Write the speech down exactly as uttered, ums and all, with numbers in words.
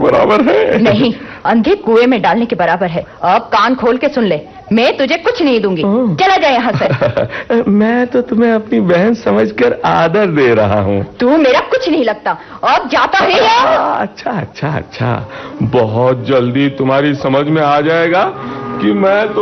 बराबर है। नहीं, अंधे कुएं में डालने के बराबर है। अब कान खोल के सुन ले, मैं तुझे कुछ नहीं दूंगी। चला जा यहाँ से। मैं तो तुम्हें अपनी बहन समझकर आदर दे रहा हूँ। तू मेरा कुछ नहीं लगता। अब जाता है या? अच्छा अच्छा अच्छा, बहुत जल्दी तुम्हारी समझ में आ जाएगा कि मैं तो